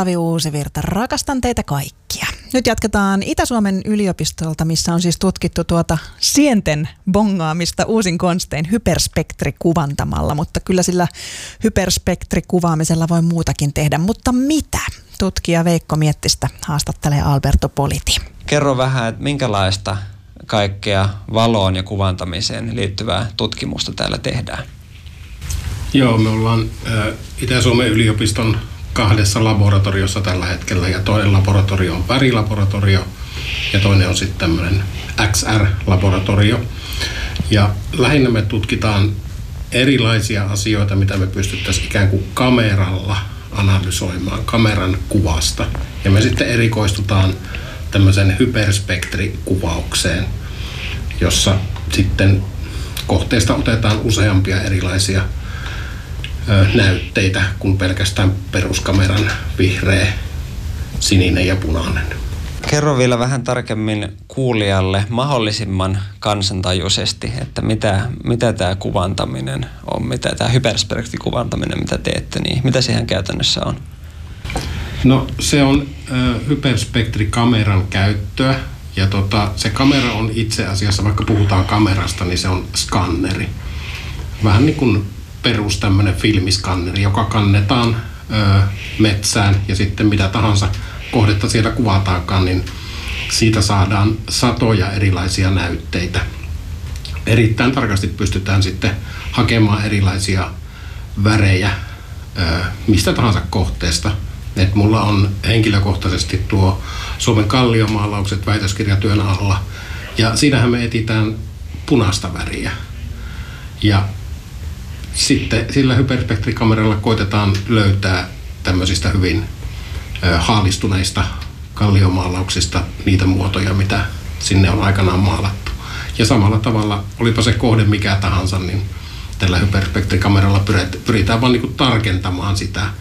Olavi Uusivirta, rakastan teitä kaikkia. Nyt jatketaan Itä-Suomen yliopistolta, missä on siis tutkittu sienten bongaamista uusin konstein hyperspektrikuvantamalla, mutta kyllä sillä hyperspektrikuvaamisella voi muutakin tehdä. Mutta mitä? Tutkija Veikko Miettistä haastattelee Alberto Politi. Kerro vähän, että minkälaista kaikkea valoon ja kuvantamiseen liittyvää tutkimusta täällä tehdään? Joo, me ollaan Itä-Suomen yliopiston 2 laboratoriossa tällä hetkellä, ja toinen laboratorio on värilaboratorio ja toinen on sitten tämmöinen XR-laboratorio. Ja lähinnä me tutkitaan erilaisia asioita, mitä me pystyttäisiin ikään kuin kameralla analysoimaan, kameran kuvasta. Ja me sitten erikoistutaan tämmöisen hyperspektrikuvaukseen, jossa sitten kohteesta otetaan useampia erilaisia näytteitä kuin pelkästään peruskameran vihreä, sininen ja punainen. Kerro vielä vähän tarkemmin kuulijalle mahdollisimman kansantajuisesti, että mitä tämä kuvantaminen on, mitä tämä hyperspektrikuvantaminen, mitä teette, niin mitä siihen käytännössä on? No se on hyperspektrikameran käyttöä, ja se kamera on itse asiassa, vaikka puhutaan kamerasta, niin se on skanneri. Vähän niin kuin perus tämmöinen filmiskanneri, joka kannetaan metsään, ja sitten mitä tahansa kohdetta siellä kuvataankaan, niin siitä saadaan satoja erilaisia näytteitä. Erittäin tarkasti pystytään sitten hakemaan erilaisia värejä mistä tahansa kohteesta. Et mulla on henkilökohtaisesti tuo Suomen kalliomaalaukset väitöskirjatyön alla, ja siinähän me etsitään punaista väriä. Ja sitten sillä hyperspektrikameralla koitetaan löytää tämmöisistä hyvin haalistuneista kalliomaalauksista niitä muotoja, mitä sinne on aikanaan maalattu. Ja samalla tavalla, olipa se kohde mikä tahansa, niin tällä hyperspektrikameralla pyritään vaan niin kuin tarkentamaan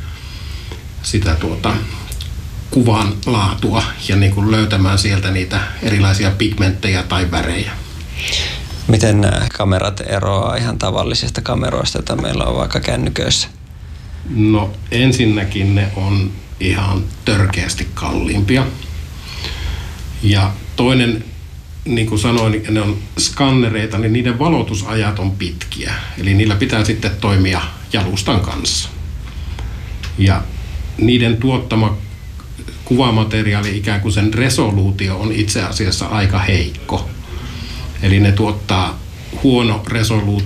sitä kuvan laatua ja niin kuin löytämään sieltä niitä erilaisia pigmenttejä tai värejä. Miten nämä kamerat eroaa ihan tavallisista kameroista, joita meillä on vaikka kännyköissä? No ensinnäkin ne on ihan törkeästi kalliimpia. Ja toinen, niin kuin sanoin, ne on skannereita, niin niiden valotusajat on pitkiä. Eli niillä pitää sitten toimia jalustan kanssa. Ja niiden tuottama kuvamateriaali, ikään kuin sen resoluutio, on itse asiassa aika heikko. Eli ne tuottaa huono resoluutio